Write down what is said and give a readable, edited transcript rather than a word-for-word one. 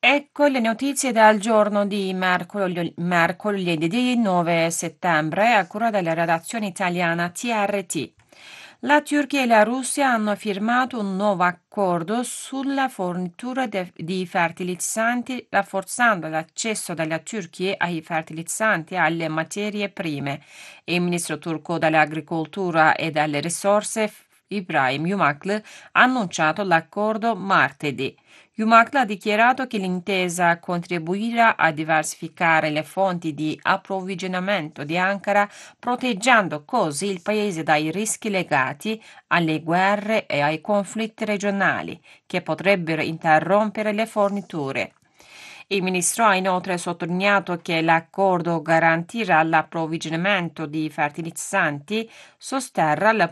Ecco le notizie dal giorno di mercoledì 9 settembre, a cura della redazione italiana TRT. La Turchia e la Russia hanno firmato un nuovo accordo sulla fornitura di fertilizzanti, rafforzando l'accesso della Turchia ai fertilizzanti e alle materie prime. Il ministro turco dell'Agricoltura e delle Risorse, Ibrahim Yumaklı, ha annunciato l'accordo martedì. Yumaklı ha dichiarato che l'intesa contribuirà a diversificare le fonti di approvvigionamento di Ankara, proteggendo così il paese dai rischi legati alle guerre e ai conflitti regionali, che potrebbero interrompere le forniture. Il ministro ha inoltre sottolineato che l'accordo garantirà l'approvvigionamento di fertilizzanti, sosterrà la